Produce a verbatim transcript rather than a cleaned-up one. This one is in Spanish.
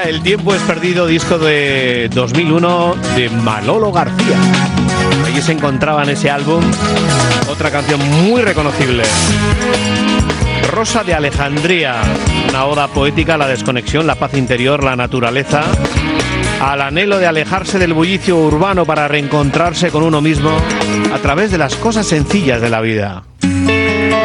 El tiempo es perdido, disco de dos mil uno de Manolo García. Allí se encontraba en ese álbum otra canción muy reconocible, Rosa de Alejandría, una oda poética a la desconexión, la paz interior, la naturaleza, al anhelo de alejarse del bullicio urbano para reencontrarse con uno mismo a través de las cosas sencillas de la vida.